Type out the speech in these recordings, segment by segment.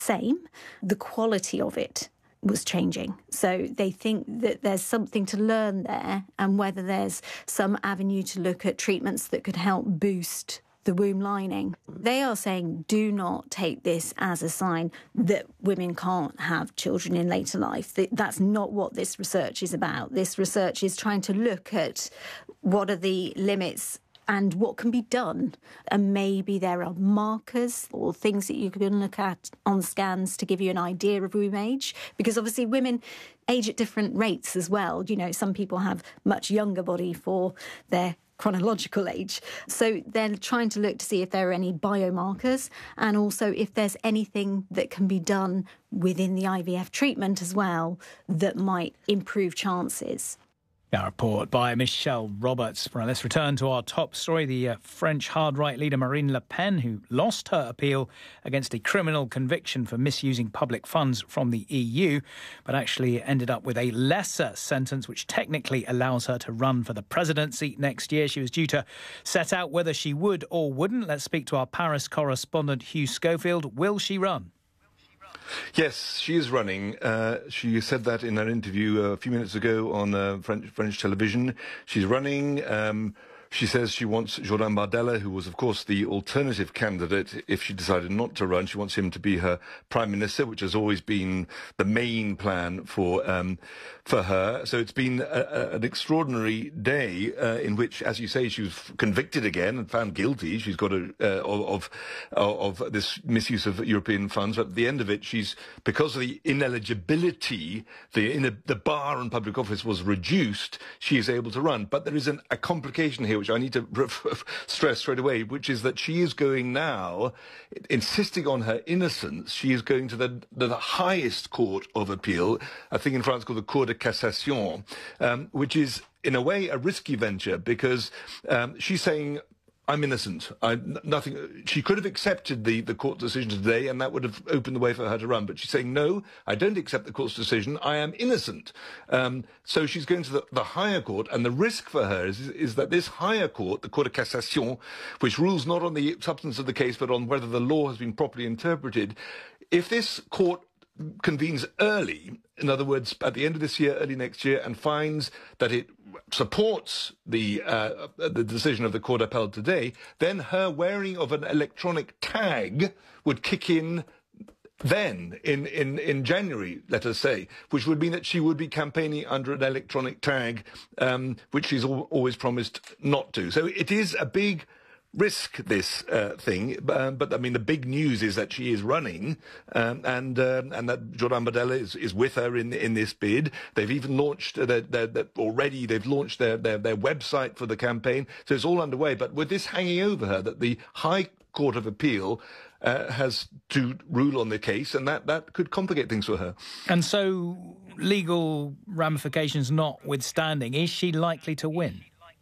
same. The quality of it was changing. So they think that there's something to learn there, and whether there's some avenue to look at treatments that could help boost the womb lining. They are saying, do not take this as a sign that women can't have children in later life. That's not what this research is about. This research is trying to look at what are the limits and what can be done. And maybe there are markers or things that you can look at on scans to give you an idea of womb age. Because obviously women age at different rates as well. You know, some people have much younger body for their chronological age. So they're trying to look to see if there are any biomarkers and also if there's anything that can be done within the IVF treatment as well that might improve chances. A report by Michelle Roberts. Right, let's return to our top story. The French hard-right leader Marine Le Pen, who lost her appeal against a criminal conviction for misusing public funds from the EU, but actually ended up with a lesser sentence, which technically allows her to run for the presidency next year. She was due to set out whether she would or wouldn't. Let's speak to our Paris correspondent, Hugh Schofield. Will she run? Yes, she is running. She said that in an interview a few minutes ago on French television. She's running. She says she wants Jordan Bardella, who was, of course, the alternative candidate. If she decided not to run, she wants him to be her prime minister, which has always been the main plan for her. So it's been an extraordinary day in which, as you say, she was convicted again and found guilty. She's got of this misuse of European funds. But at the end of it, because of the ineligibility, the bar on public office was reduced. She is able to run, but there is a complication here, which I need to stress straight away, which is that she is going now, insisting on her innocence. She is going to the highest court of appeal, a thing in France called the Cour de Cassation, which is in a way a risky venture because she's saying, I'm innocent. Nothing. She could have accepted the court decision today, and that would have opened the way for her to run. But she's saying, no, I don't accept the court's decision. I am innocent. So she's going to the higher court, and the risk for her is that this higher court, the Cour de Cassation, which rules not on the substance of the case, but on whether the law has been properly interpreted, if this court convenes early, in other words, at the end of this year, early next year, and finds that it supports the decision of the Cour d'appel today, then her wearing of an electronic tag would kick in then, in January, let us say, which would mean that she would be campaigning under an electronic tag, which she's always promised not to. So it is a big risk, this thing, but I mean the big news is that she is running, and that Jordan Bardella is with her in this bid. They've even launched already. They've launched their website for the campaign, so it's all underway. But with this hanging over her, that the High Court of Appeal has to rule on the case, and that could complicate things for her. And so, legal ramifications notwithstanding, is she likely to win?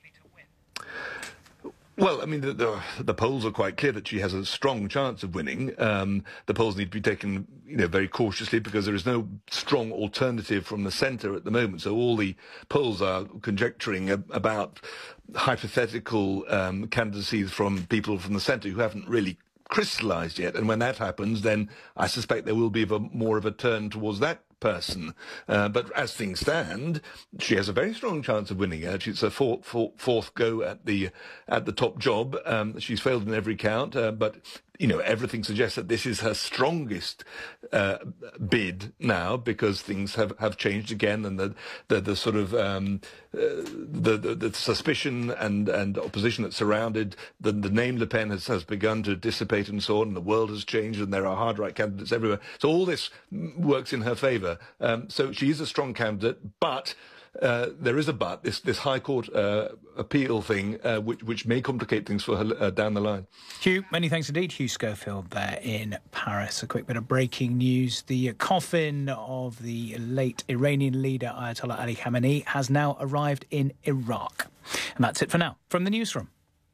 Well, I mean, the polls are quite clear that she has a strong chance of winning. The polls need to be taken, very cautiously because there is no strong alternative from the centre at the moment. So all the polls are conjecturing about hypothetical candidacies from people from the centre who haven't really crystallised yet. And when that happens, then I suspect there will be more of a turn towards that person. But as things stand, she has a very strong chance of winning. It's her fourth go at the top job. She's failed in every count, but everything suggests that this is her strongest bid now, because things have changed again, and the sort of the suspicion and opposition that surrounded the name Le Pen has begun to dissipate and so on, and the world has changed, and there are hard right candidates everywhere. So all this works in her favour. So she is a strong candidate, but there is a but, this High Court appeal thing, which may complicate things for her down the line. Hugh, many thanks indeed. Hugh Schofield there in Paris. A quick bit of breaking news. The coffin of the late Iranian leader Ayatollah Ali Khamenei has now arrived in Iraq. And that's it for now from the newsroom.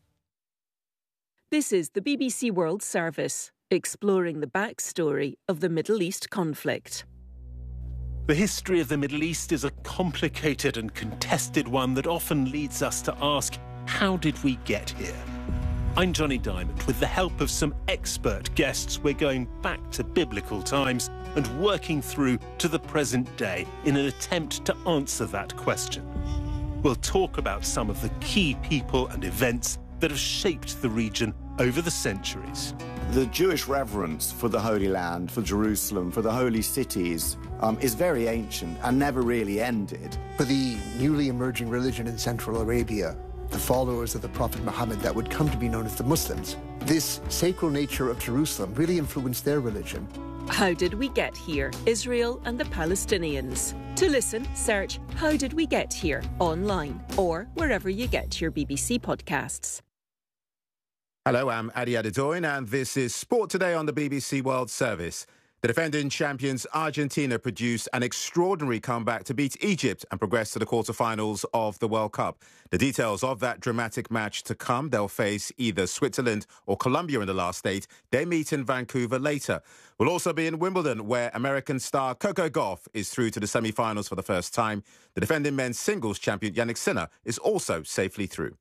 This is the BBC World Service, exploring the backstory of the Middle East conflict. The history of the Middle East is a complicated and contested one that often leads us to ask, how did we get here? I'm Johnny Diamond. With the help of some expert guests, we're going back to biblical times and working through to the present day in an attempt to answer that question. We'll talk about some of the key people and events that have shaped the region over the centuries. The Jewish reverence for the Holy Land, for Jerusalem, for the holy cities is very ancient and never really ended. For the newly emerging religion in Central Arabia, the followers of the Prophet Muhammad that would come to be known as the Muslims, this sacral nature of Jerusalem really influenced their religion. How did we get here? Israel and the Palestinians. To listen, search How Did We Get Here online or wherever you get your BBC podcasts. Hello, I'm Adi Adedoyin and this is Sport Today on the BBC World Service. The defending champions Argentina produced an extraordinary comeback to beat Egypt and progress to the quarterfinals of the World Cup. The details of that dramatic match to come. They'll face either Switzerland or Colombia in the last 8. They meet in Vancouver later. We'll also be in Wimbledon, where American star Coco Gauff is through to the semi-finals for the first time. The defending men's singles champion Jannik Sinner is also safely through.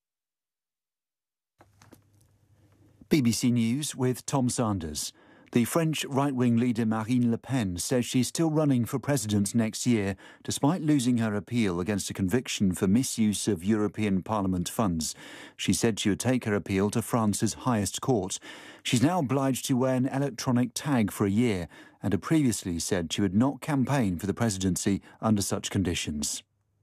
BBC News with Tom Sanders. The French right-wing leader Marine Le Pen says she's still running for president next year, despite losing her appeal against a conviction for misuse of European Parliament funds. She said she would take her appeal to France's highest court. She's now obliged to wear an electronic tag for a year and had previously said she would not campaign for the presidency under such conditions.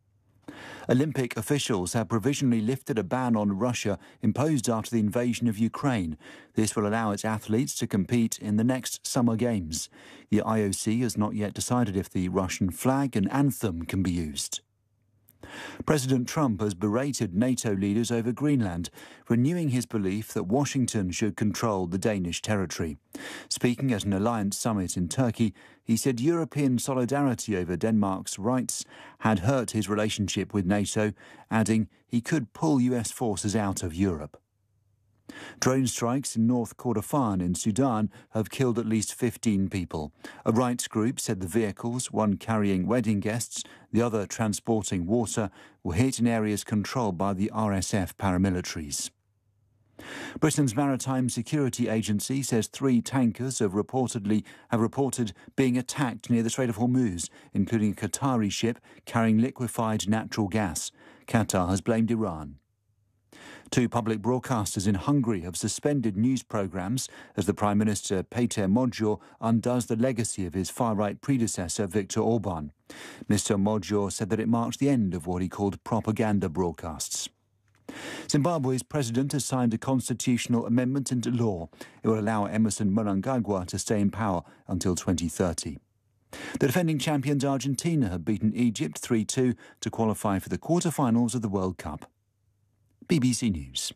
Olympic officials have provisionally lifted a ban on Russia imposed after the invasion of Ukraine. This will allow its athletes to compete in the next Summer Games. The IOC has not yet decided if the Russian flag and anthem can be used. President Trump has berated NATO leaders over Greenland, renewing his belief that Washington should control the Danish territory. Speaking at an alliance summit in Turkey, he said European solidarity over Denmark's rights had hurt his relationship with NATO, adding he could pull US forces out of Europe. Drone strikes in North Kordofan in Sudan have killed at least 15 people. A rights group said the vehicles, one carrying wedding guests, the other transporting water, were hit in areas controlled by the RSF paramilitaries. Britain's Maritime Security Agency says 3 tankers have reported being attacked near the Strait of Hormuz, including a Qatari ship carrying liquefied natural gas. Qatar has blamed Iran. 2 public broadcasters in Hungary have suspended news programmes as the Prime Minister Péter Magyar undoes the legacy of his far-right predecessor Viktor Orbán. Mr Magyar said that it marks the end of what he called propaganda broadcasts. Zimbabwe's president has signed a constitutional amendment into law. It will allow Emerson Mnangagwa to stay in power until 2030. The defending champions Argentina have beaten Egypt 3-2 to qualify for the quarter-finals of the World Cup. BBC News.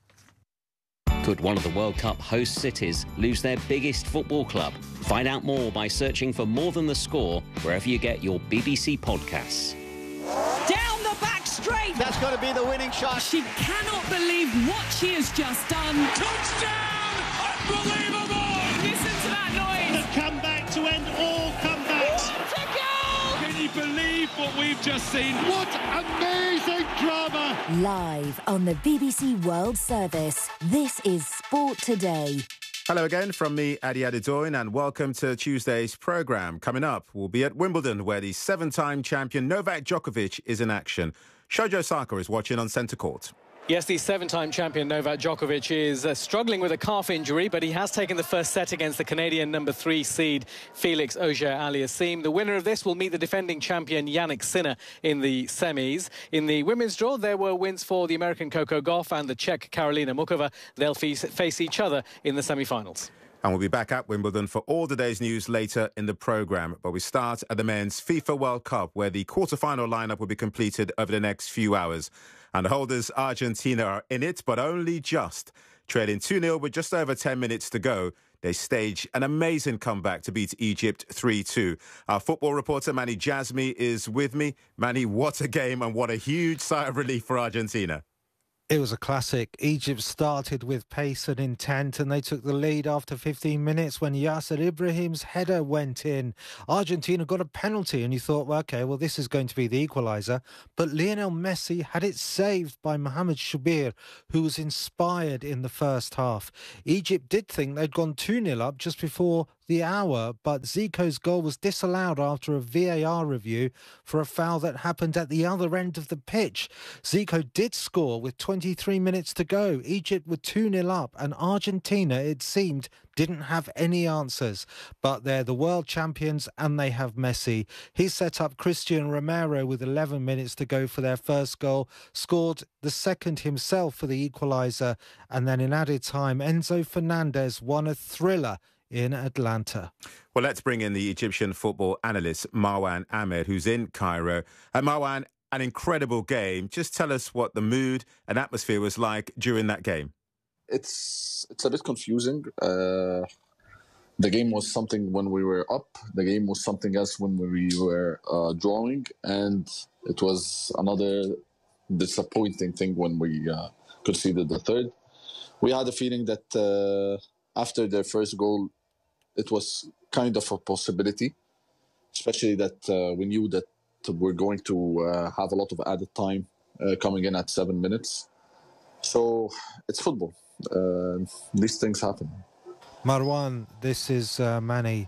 Could one of the World Cup host cities lose their biggest football club? Find out more by searching for More Than the Score wherever you get your BBC podcasts. Down the back straight! That's got to be the winning shot. She cannot believe what she has just done. Touchdown! Unbelievable! Listen to that noise! The comeback to end all comebacks. What a goal! Can you believe what we've just seen? What amazing drama! Live on the BBC World Service, this is Sport Today. Hello again from me, Adi Adedoyin, and welcome to Tuesday's programme. Coming up, we'll be at Wimbledon, where the 7-time champion Novak Djokovic is in action. Shojo Osaka is watching on centre court. Yes, the 7-time champion Novak Djokovic is struggling with a calf injury, but he has taken the first set against the Canadian number 3 seed Felix Auger-Aliassime. The winner of this will meet the defending champion Jannik Sinner in the semis. In the women's draw, there were wins for the American Coco Gauff and the Czech Karolina Muchova. They'll face each other in the semi-finals. And we'll be back at Wimbledon for all the day's news later in the programme. But we start at the men's FIFA World Cup, where the quarter-final lineup will be completed over the next few hours. And the holders, Argentina, are in it, but only just. Trailing 2-0 with just over 10 minutes to go, they stage an amazing comeback to beat Egypt 3-2. Our football reporter, Manny Jasmi, is with me. Manny, what a game and what a huge sigh of relief for Argentina. It was a classic. Egypt started with pace and intent, and they took the lead after 15 minutes when Yasser Ibrahim's header went in. Argentina got a penalty, and you thought, well, OK, well, this is going to be the equaliser. But Lionel Messi had it saved by Mohamed Shubir, who was inspired in the first half. Egypt did think they'd gone 2-0 up just before the hour, but Zico's goal was disallowed after a VAR review for a foul that happened at the other end of the pitch. Zico did score with 23 minutes to go. Egypt were 2-0 up, and Argentina, it seemed, didn't have any answers. But they're the world champions and they have Messi. He set up Christian Romero with 11 minutes to go for their first goal, scored the second himself for the equaliser, and then in added time, Enzo Fernandez won a thriller in Atlanta. Well, let's bring in the Egyptian football analyst, Marwan Ahmed, who's in Cairo. Marwan, an incredible game. Just tell us what the mood and atmosphere was like during that game. It's a bit confusing. The game was something when we were up. The game was something else when we were drawing. And it was another disappointing thing when we conceded the third. We had a feeling that after their first goal, it was kind of a possibility, especially that we knew that we're going to have a lot of added time coming in at 7 minutes. So it's football. These things happen. Marwan, this is Manny.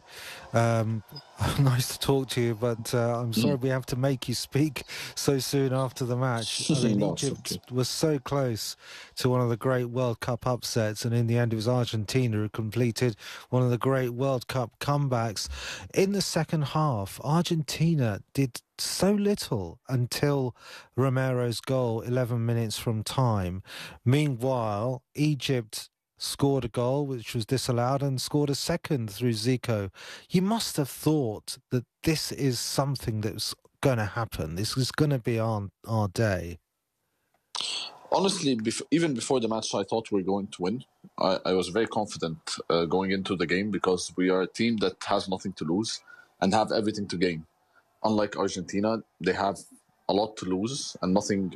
Nice to talk to you, but I'm sorry we have to make you speak so soon after the match. I mean, Egypt was so close to one of the great World Cup upsets, and in the end it was Argentina who completed one of the great World Cup comebacks. In the second half, Argentina did so little until Romero's goal 11 minutes from time. Meanwhile, Egypt scored a goal which was disallowed and scored a second through Zico. You must have thought that this is something that's going to happen. This is going to be our day. Honestly, even before the match, I thought we were going to win. I was very confident going into the game because we are a team that has nothing to lose and have everything to gain. Unlike Argentina, they have a lot to lose and nothing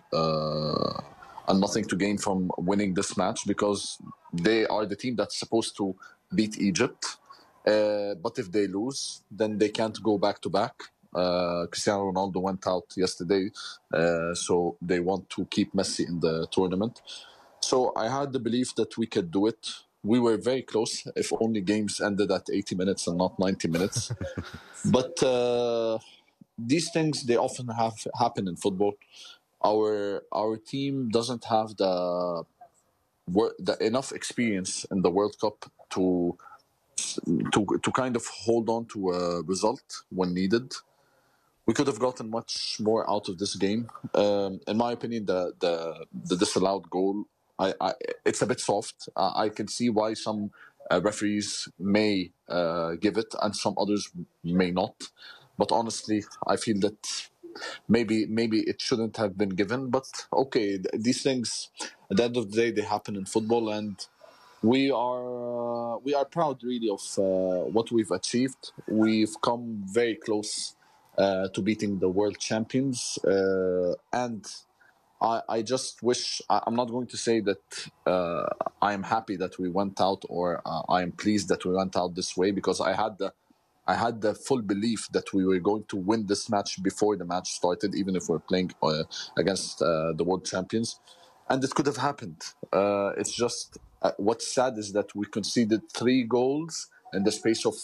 to gain from winning this match because they are the team that's supposed to beat Egypt. But if they lose, then they can't go back-to-back. Cristiano Ronaldo went out yesterday, so they want to keep Messi in the tournament. So I had the belief that we could do it. We were very close, if only games ended at 80 minutes and not 90 minutes. But these things, they often happen in football. Our team doesn't have the enough experience in the World Cup to kind of hold on to a result when needed. We could have gotten much more out of this game. In my opinion, the disallowed goal, it's a bit soft. I can see why some referees may give it and some others may not. But honestly, I feel that maybe it shouldn't have been given. But okay, these things, at the end of the day, they happen in football, and we are proud really of what we've achieved. We've come very close to beating the world champions, and I just wish. I'm not going to say that I am happy that we went out or I am pleased that we went out this way because I had the full belief that we were going to win this match before the match started, even if we're playing against the world champions. And it could have happened. It's just what's sad is that we conceded 3 goals in the space of,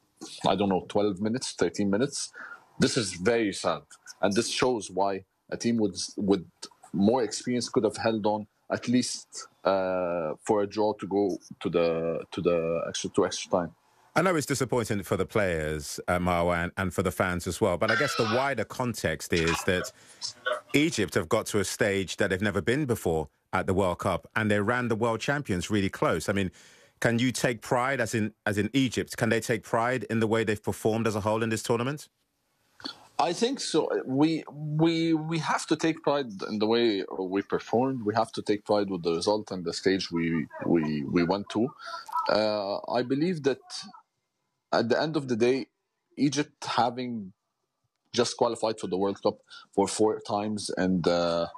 12 minutes, 13 minutes. This is very sad. And this shows why a team with more experience could have held on at least for a draw to go to extra time. I know it's disappointing for the players, Marwan, and for the fans as well. But I guess the wider context is that Egypt have got to a stage that they've never been before at the World Cup, and they ran the world champions really close. I mean, can you take pride, as in Egypt, can they take pride in the way they've performed as a whole in this tournament? I think so. We have to take pride in the way we performed. We have to take pride with the result and the stage we went to. I believe that at the end of the day, Egypt having just qualified for the World Cup for 4 times and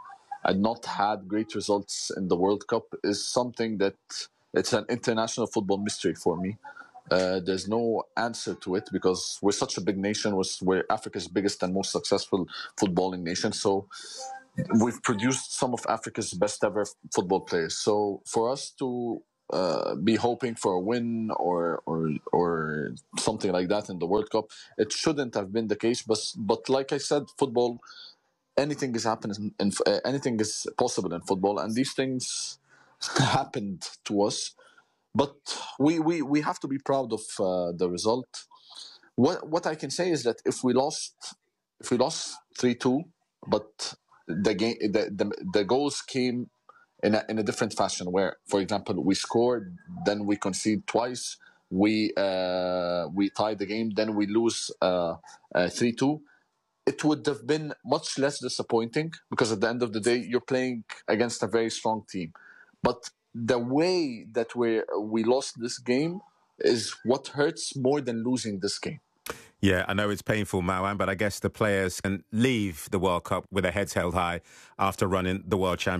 and not had great results in the World Cup is something that it's an international football mystery for me. There's no answer to it because we're such a big nation. We're Africa's biggest and most successful footballing nation. So we've produced some of Africa's best ever football players. So for us to be hoping for a win or something like that in the World Cup, it shouldn't have been the case. But like I said, football, anything is happening. Anything is possible in football, and these things happened to us. But we have to be proud of the result. What I can say is that if we lost 3-2, but the game the goals came in a different fashion, where, for example, we scored, then we concede twice, we tie the game, then we lose 3-2. It would have been much less disappointing because at the end of the day, you're playing against a very strong team. But the way that we lost this game is what hurts more than losing this game. Yeah, I know it's painful, Marouane, but I guess the players can leave the World Cup with their heads held high after running the World Championship.